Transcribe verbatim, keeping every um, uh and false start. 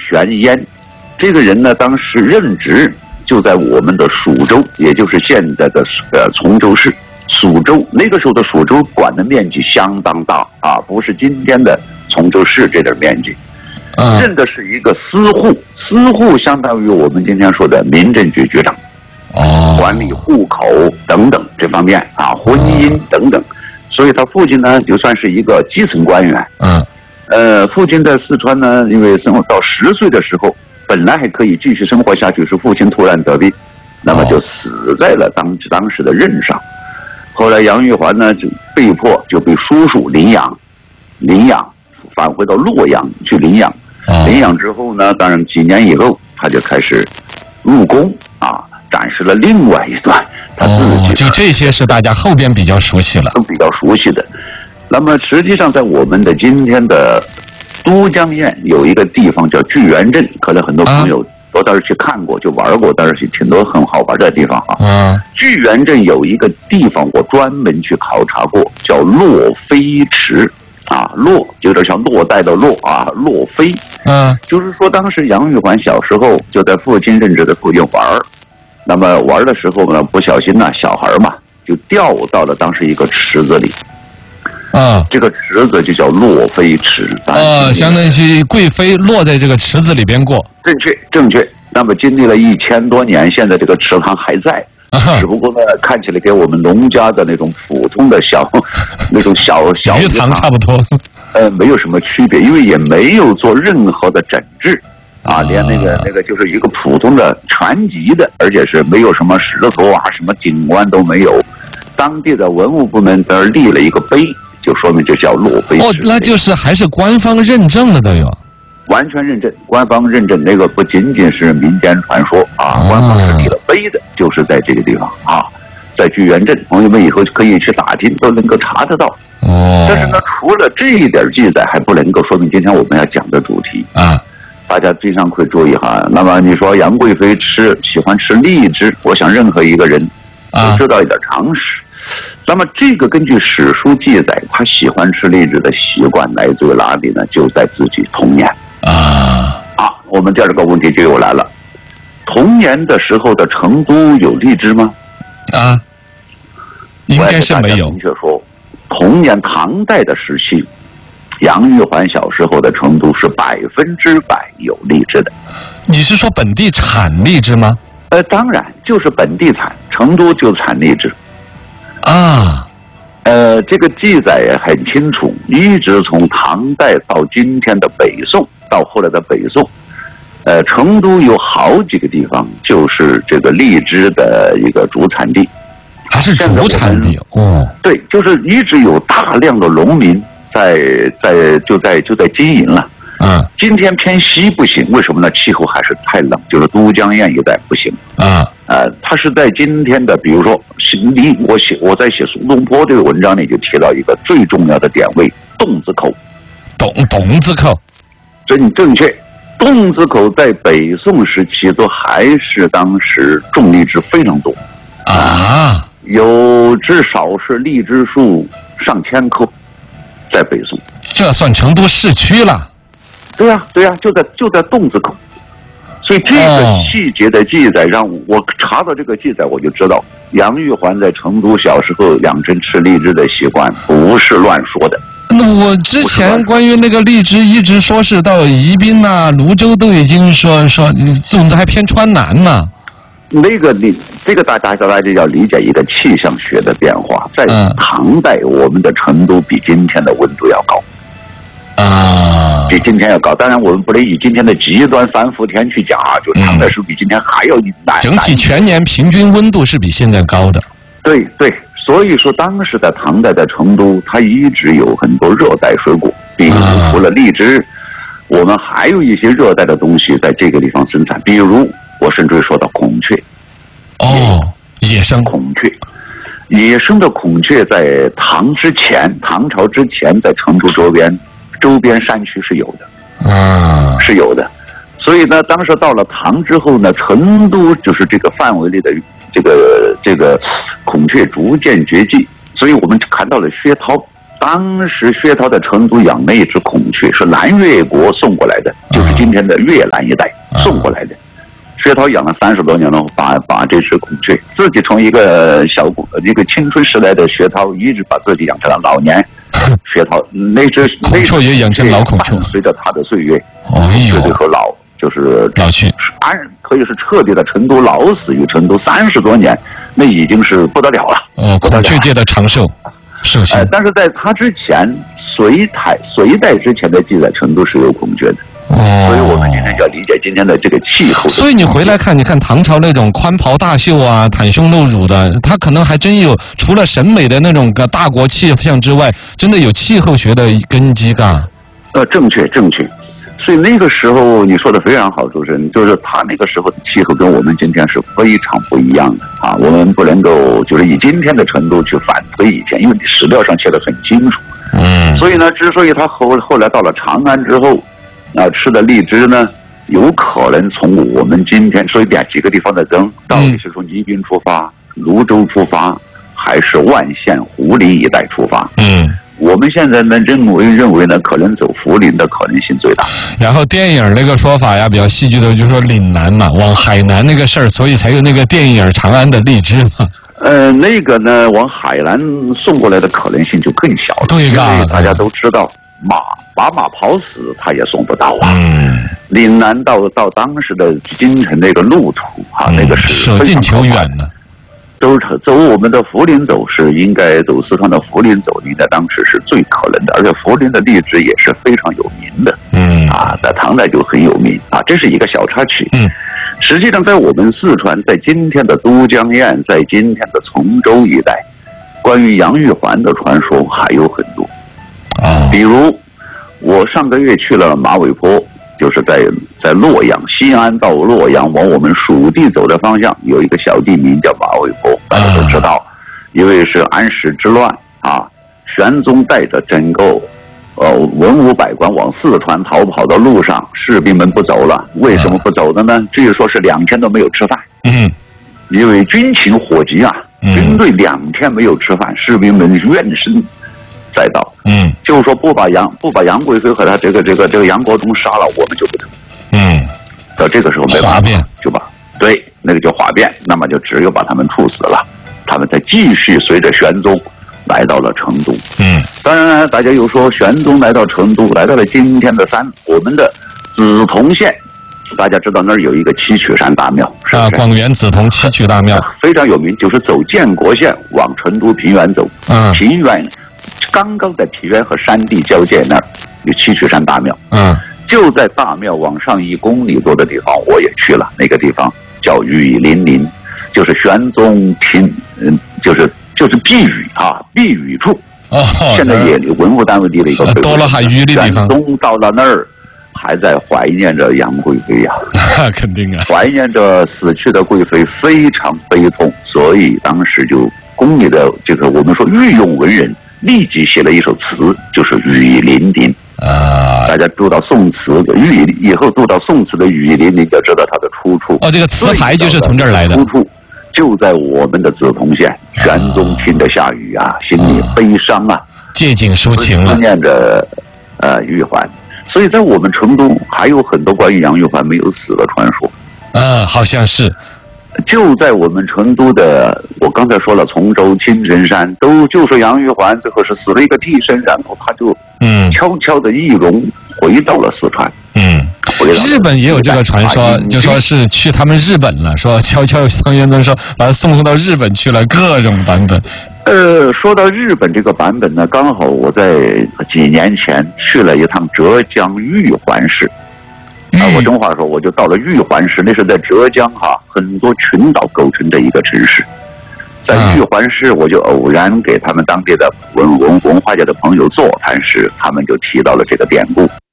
玄焉。这个人呢，当时任职就在我们的蜀州，也就是现在的呃崇州市。蜀州那个时候的蜀州管的面积相当大啊，不是今天的崇州市这点面积。嗯，任的是一个司户，司户相当于我们今天说的民政局局长，哦，管理户口等等这方面啊，婚姻等等。所以他父亲呢，就算是一个基层官员。嗯，呃，父亲在四川呢，因为生活到十岁的时候，本来还可以继续生活下去，是父亲突然得病，那么就死在了当当时的任上。后来杨玉环呢，就被迫就被叔叔领养，领养返回到洛阳去领养。领养之后呢，当然几年以后，他就开始入宫啊，展示了另外一段他自己。哦， 就这些是大家后边比较熟悉了， 都比较熟悉的。那么实际上，在我们的今天的都江堰有一个地方叫巨源镇，可能很多朋友都到这去看过，就玩过，但是挺多很好玩的地方啊。嗯，巨源镇有一个地方，我专门去考察过，叫洛飞池。啊，洛就有点像落袋的落啊，洛飞。嗯，就是说当时杨玉环小时候就在父亲任职的附近玩，那么玩的时候呢，不小心呢，小孩嘛就掉到了当时一个池子里。啊，这个池子就叫洛飞池。 呃，相当于贵妃落在这个池子里边过。 正确，正确。那么经历了一千多年，现在这个池塘还在。只不过呢，看起来跟我们农家的那种普通的小那种小小鱼塘差不多， 呃，没有什么区别，因为也没有做任何的整治啊，连那个那个就是一个普通的全集的，而且是没有什么石头啊、什么景观都没有。当地的文物部门在那儿立了一个碑，就说明这叫洛飞池。 哦，那就是还是官方认证的都有。 完全认证，官方认证，那个不仅仅是民间传说啊，官方是立了碑的，就是在这个地方啊，在巨源镇，朋友们以后可以去打听，都能够查得到。哦。但是呢，除了这一点记载，还不能够说明今天我们要讲的主题啊。大家经常会注意哈。那么你说杨贵妃吃喜欢吃荔枝，我想任何一个人都知道一点常识。那么这个根据史书记载，他喜欢吃荔枝的习惯来自于哪里呢？就在自己童年。啊啊！我们第二个问题就又来了，童年的时候的成都有荔枝吗？ 啊，应该是没有。 明确说，童年唐代的时期，杨玉环小时候的成都是百分之百有荔枝的。 你是说本地产荔枝吗？ 呃，当然就是本地产，成都就产荔枝。啊。呃，这个记载也很清楚，一直从唐代到今天的北宋，到后来的北宋，呃，成都有好几个地方就是这个荔枝的一个主产地， 还是主产地哦。 对，就是一直有大量的农民在在就在就在经营了。嗯，今天偏西不行，为什么呢？气候还是太冷，就是都江堰一带不行。啊，呃，它是在今天的，比如说，你我写我在写苏东坡这个文章里就提到一个最重要的点位，洞子口。 洞洞子口， 真正确。洞子口在北宋时期都还是当时种荔枝非常多。啊，有至少是荔枝树上千棵，在北宋。 这算成都市区了。 对呀、啊，对呀、啊，就在就在洞子口，所以这个细节的记载让我，我查到这个记载，我就知道杨玉环在成都小时候养成吃荔枝的习惯不是乱说的。 那我之前关于那个荔枝，一直说是到宜宾呐、啊、泸州都已经说说种子还偏川南嘛。 那个你这个大家大家要理解一个气象学的变化，在唐代、嗯、我们的成都比今天的温度要高。啊，比今天要高。当然，我们不能以今天的极端反伏天去讲啊，就唐代时候比今天还要难。 整体全年平均温度是比现在高的。 对对，所以说当时的唐代在成都，它一直有很多热带水果，比如除了荔枝，我们还有一些热带的东西在这个地方生产，比如我甚至说到孔雀。 哦，野生孔雀。野生的孔雀在唐之前，唐朝之前，在成都周边。周边山区是有的，啊，是有的，所以呢，当时到了唐之后呢，成都就是这个范围内的这个这个孔雀逐渐绝迹，所以我们看到了薛涛， 当时薛涛在成都养了一只孔雀，是南越国送过来的，就是今天的越南一带送过来的。薛涛养了三十多年了，把把这只孔雀，自己从一个小一个青春时代的薛涛，一直把自己养成了老年薛涛。那只孔雀也养成老孔雀， 随着他的岁月， 哎呦， 最后老就是老去， 安可以是彻底的成都老死于成都三十多年，那已经是不得了了。 哦，孔雀界的长寿寿星。 哎，但是在他之前，隋代隋代之前的记载，成都是有孔雀的。哦，所以我们今天就要理解今天的这个气候。 所以你回来看，你看唐朝那种宽袍大袖啊、袒胸露乳的，他可能还真有除了审美的那种个大国气象之外，真的有气候学的根基嘎。 呃，正确正确。所以那个时候你说的非常好，主持人，就是他那个时候的气候跟我们今天是非常不一样的啊！我们不能够就是以今天的程度去反推以前，因为史料上写的很清楚。嗯。所以呢，之所以他后后来到了长安之后，啊，吃的荔枝呢，有可能从我们今天说一遍几个地方的人，到底是从宜宾出发、泸州出发，还是万县、湖林一带出发？嗯。我们现在呢认为认为呢，可能走涪陵的可能性最大。 然后电影那个说法呀，比较戏剧的，就是说岭南嘛，往海南那个事儿，所以才有那个电影《长安的荔枝》嘛。 呃，那个呢，往海南送过来的可能性就更小了。 对啊，大家都知道，马把马跑死，他也送不到啊。嗯。岭南到到当时的京城那个路途啊，嗯、那个是舍近求远的。 都走我们的涪陵走是应该走四川的涪陵走，应该当时是最可能的，而且涪陵的荔枝也是非常有名的，嗯啊，在唐代就很有名啊，这是一个小插曲。嗯，实际上在我们四川，在今天的都江堰，在今天的崇州一带，关于杨玉环的传说还有很多啊，比如我上个月去了马尾坡。就是在在洛阳，西安到洛阳往我们蜀地走的方向，有一个小地名叫马尾坡，大家都知道，因为是安史之乱啊，玄宗带着整个呃文武百官往四川逃跑的路上，士兵们不走了，为什么不走的呢？据说是两天都没有吃饭，嗯，因为军情火急啊，军队两天没有吃饭，士兵们怨声载道，嗯，就是说不把杨不把杨贵妃和他这个这个这个杨国忠杀了，我们就不走，嗯，到这个时候没办法，就把对那个叫哗变，那么就只有把他们处死了，他们才继续随着玄宗来到了成都，嗯，当然大家又说玄宗来到成都，来到了今天的山我们的梓潼县，大家知道那儿有一个七曲山大庙，是啊，广元梓潼七曲大庙非常有名，就是走建国线往成都平原走，嗯，平原。刚刚在平原和山地交界那儿有七曲山大庙，嗯，就在大庙往上一公里多的地方，我也去了。那个地方叫雨霖林，就是玄宗亲，嗯，就是就是避雨啊，避雨处。哦，现在也文物单位立了一个多了还雨的地方。 玄宗到了那儿，还在怀念着杨贵妃呀、 啊，那肯定啊， 怀念着死去的贵妃，非常悲痛，所以当时就宫里的这个我们说御用文人。立即写了一首词，就是《雨霖铃》啊。大家读到宋词的雨以后，读到宋词的《雨霖铃》，就知道它的出处。 哦，这个词牌就是从这儿来的。 出处就在我们的梓潼县。玄宗听着下雨啊，心里悲伤啊， 借景抒情了， 思念着呃玉环。所以在我们成都还有很多关于杨玉环没有死的传说。 嗯，好像是。 就在我们成都的，我刚才说了，崇州、青城山都就说杨玉环最后是死了一个替身，然后他就嗯悄悄的易容回到了四川。嗯， 日本也有这个传说，就说是去他们日本了，说悄悄唐玄宗说把他送到日本去了，各种版本。 呃，说到日本这个版本呢，刚好我在几年前去了一趟浙江玉环市。啊，我真话说，我就到了玉环市，那是在浙江哈、啊，很多群岛构成的一个城市。在玉环市，我就偶然给他们当地的文文文化界的朋友座谈时，他们就提到了这个典故。